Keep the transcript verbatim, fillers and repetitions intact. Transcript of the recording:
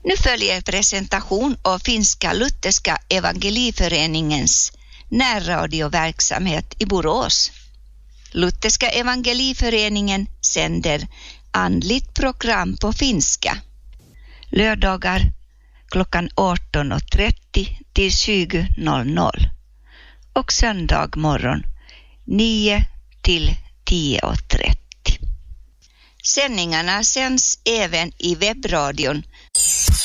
Nu följer presentation av Finska Lutherska Evangeliföreningens närradioverksamhet i Borås. Lutherska Evangeliföreningen sänder andligt program på finska. Lördagar klockan arton trettio till tjugo och söndag morgon nio till tio trettio. Sändningarna sänds även i webbradion